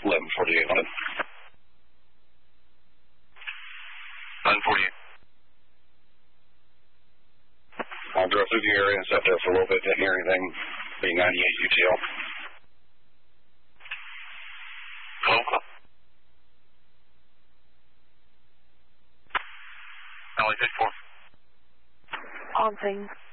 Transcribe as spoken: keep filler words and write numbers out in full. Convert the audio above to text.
eleven forty-eight hundred. eleven forty-eight. I'll drove through the area and sat there for a little bit, didn't hear anything. B ninety-eight U T L. Hello? L A fifty-four. On things.